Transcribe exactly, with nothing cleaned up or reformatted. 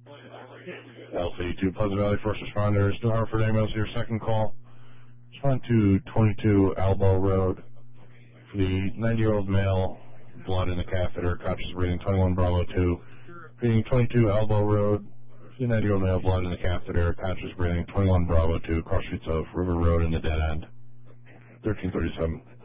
Alpha eighty-two, Pleasant Valley First Responders, New Hartford ambulance, your second call. Respond to twenty-two Albo Road for the ninety-year-old male, blood in the catheter, conscious breathing, twenty-one Bravo two. Being twenty-two Albo Road for the ninety-year-old male, blood in the catheter, conscious breathing, twenty-one Bravo two, cross streets of River Road in the dead end. thirteen thirty-seven.